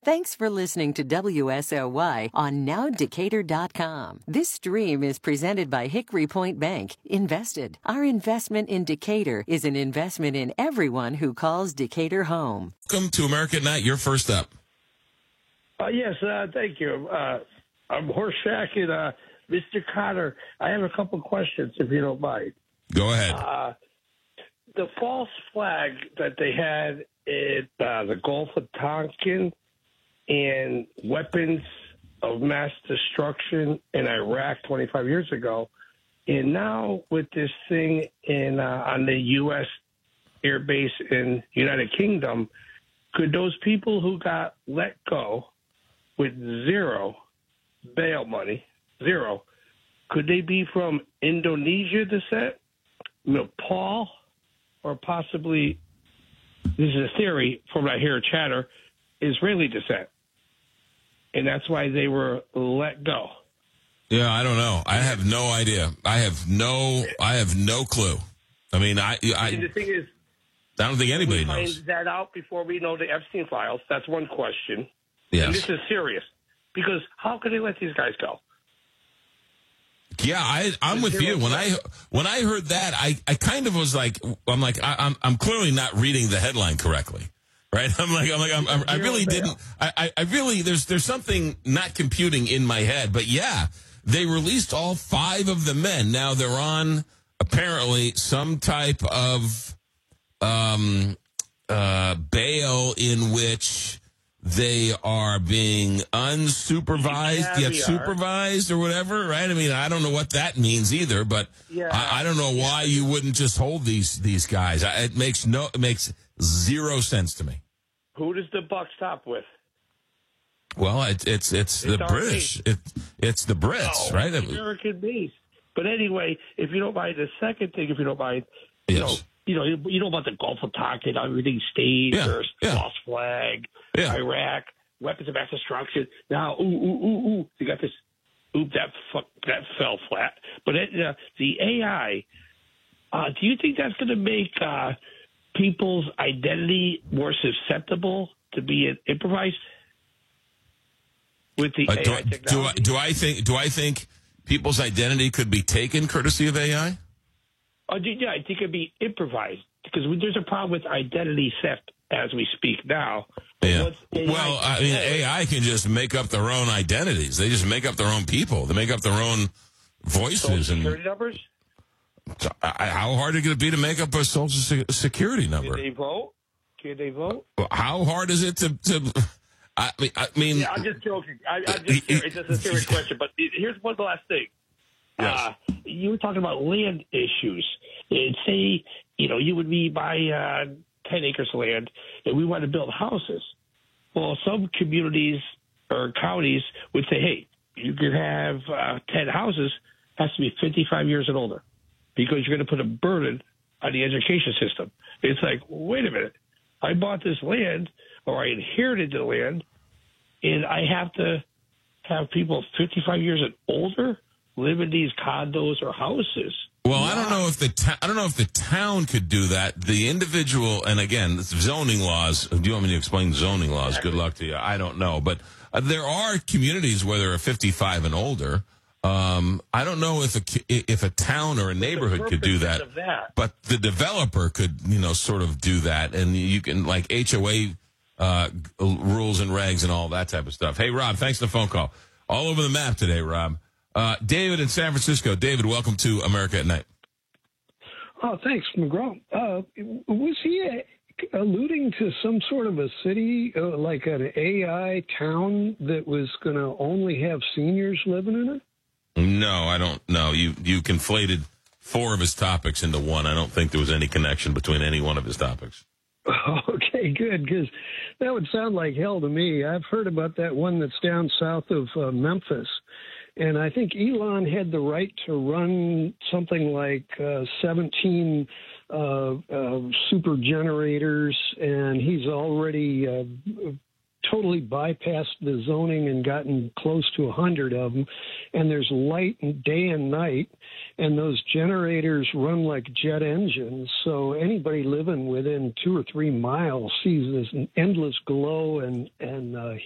Thanks for listening to WSOY on NowDecatur.com. This stream is presented by Hickory Point Bank. Invested. Our investment in Decatur is an investment in everyone who calls Decatur home. Welcome to America at Night. You're first up. Yes, thank you. I'm Horseshack and Mr. Cotter. I have a couple questions, if you don't mind. Go ahead. The false flag that they had in the Gulf of Tonkin and weapons of mass destruction in Iraq 25 years ago, and now with this thing in on the U.S. air base in United Kingdom, could those people who got let go with zero bail money, could they be from Indonesia descent, Nepal, or possibly, this is a theory from what I hear chatter, Israeli descent? And that's why they were let go. Yeah, I don't know. I have no idea. I have no clue. I mean, And the thing is, I don't think anybody we knows. find that out before we know the Epstein files. That's one question. Yes. And this is serious. Because how could they let these guys go? Yeah, I'm with you. When I heard that, I kind of was like, I'm clearly not reading the headline correctly, right? I really didn't. I really there's something not computing in my head. But yeah, they released all 5 of the men. Now they're on apparently some type of bail in which they are being unsupervised yet supervised or whatever, right? I mean, I don't know what that means either, but yeah. I don't know why you wouldn't just hold these guys. It makes zero sense to me. Who does the buck stop with? Well, it's the British. It's the Brits, right? American base. But anyway, if you don't mind, the second thing, if you don't mind, yes. You know about the Gulf of Tonkin, everything stayed, there's false flag, Iraq, weapons of mass destruction. Now, you got this, that fell flat. But the AI, do you think that's going to make people's identity more susceptible to being improvised with the AI technology? Do I think people's identity could be taken courtesy of AI? Yeah, I think it'd be improvised because there's a problem with identity theft as we speak now. Yeah. Well, I mean, AI can just make up their own identities. They just make up their own people. They make up their own voices. Social security numbers? How hard is it going to be to make up a social security number? Can they vote? How hard is it to I mean, yeah, I'm just joking. It's just a serious question. But here's one last thing. Yes. You were talking about land issues. And say, you would be by 10 acres of land, and we want to build houses. Well, some communities or counties would say, hey, you can have 10 houses, has to be 55 years and older, because you're going to put a burden on the education system. It's like, wait a minute. I bought this land, or I inherited the land, and I have to have people 55 years and older live in these condos or houses. Well, I don't know if the town could do that. The individual, and again, zoning laws. Do you want me to explain zoning laws? Exactly. Good luck to you. I don't know, but there are communities where there are 55 and older. I don't know if a town or a neighborhood could do that, but the developer could, sort of do that, and you can like HOA rules and regs and all that type of stuff. Hey, Rob, thanks for the phone call. All over the map today, Rob. David in San Francisco. David, welcome to America at Night. Oh, thanks, McGraw. Was he alluding to some sort of a city, like an AI town that was going to only have seniors living in it? No, I don't know. You conflated 4 of his topics into one. I don't think there was any connection between any one of his topics. Okay, good, because that would sound like hell to me. I've heard about that one that's down south of Memphis. And I think Elon had the right to run something like 17 super generators, and he's already totally bypassed the zoning and gotten close to 100 of them. And there's light day and night, and those generators run like jet engines. So anybody living within 2 or 3 miles sees this endless glow and